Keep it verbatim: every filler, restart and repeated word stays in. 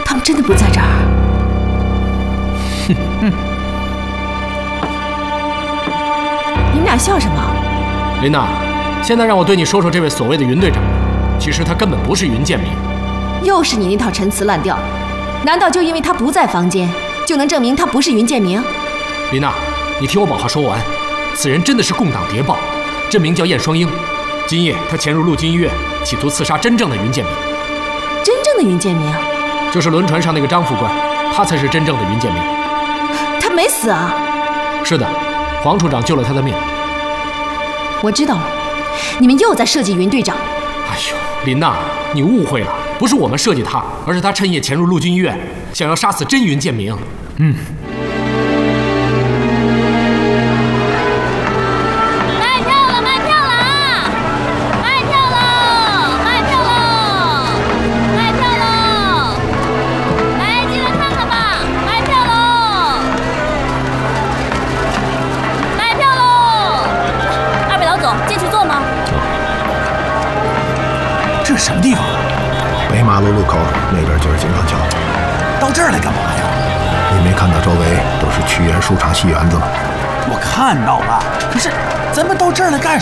他们真的不在这儿？ 哼哼。 你们俩笑什么？ 琳娜，现在让我对你说说这位所谓的云队长，其实他根本不是云建明。 又是你那套陈词滥调，难道就因为他不在房间，就能证明他不是云建明？ 琳娜，你听我把话说完。此人真的是共党谍报，真名叫燕双英。今夜他潜入陆军医院，企图刺杀真正的云建明。 真正的云建明？ 就是轮船上那个张副官，他才是真正的云建明。 他没死啊？ 是的，黄处长救了他的命。 我知道了，你们又在设计云队长。 哎呦，琳娜，你误会了，不是我们设计他，而是他趁夜潜入陆军医院，想要杀死真云建明。嗯。 卖票了，卖票了啊！卖票喽，卖票喽，卖票喽！来，进来看看吧，卖票喽，卖票喽！二位老总，进去坐吗？ 这是什么地方？ 北马路路口那边就是金刚桥。 到这儿来干嘛呀？ 你没看到周围都是屈原书场戏园子吗？ 我看到了，可是咱们到这儿来干